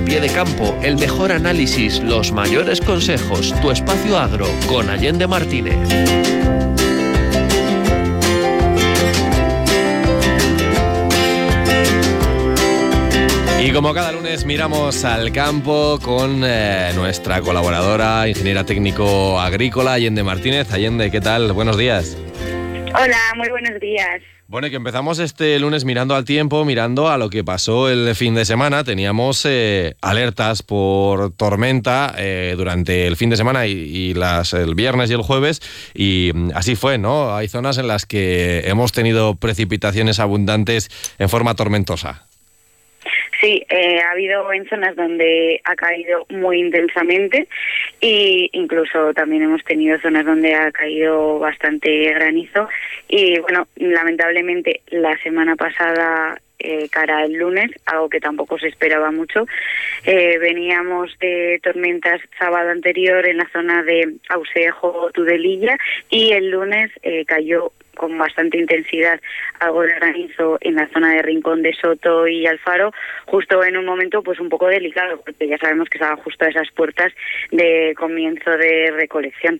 pie de campo, el mejor análisis, los mayores consejos. Tu espacio agro con Allende Martínez. Y como cada lunes miramos al campo con nuestra colaboradora, ingeniera técnico agrícola, Allende Martínez. Allende, ¿qué tal? Buenos días. Hola, muy buenos días. Bueno, y que empezamos este lunes mirando al tiempo, mirando a lo que pasó el fin de semana. Teníamos alertas por tormenta durante el fin de semana y el viernes y el jueves, y así fue, ¿no? Hay zonas en las que hemos tenido precipitaciones abundantes en forma tormentosa. Sí, ha habido en zonas donde ha caído muy intensamente e incluso también hemos tenido zonas donde ha caído bastante granizo y bueno, lamentablemente la semana pasada cara al lunes, algo que tampoco se esperaba mucho, veníamos de tormentas sábado anterior en la zona de Ausejo, Tudelilla y el lunes cayó con bastante intensidad algo de granizo en la zona de Rincón de Soto y Alfaro, justo en un momento pues un poco delicado, porque ya sabemos que estaba justo a esas puertas de comienzo de recolección.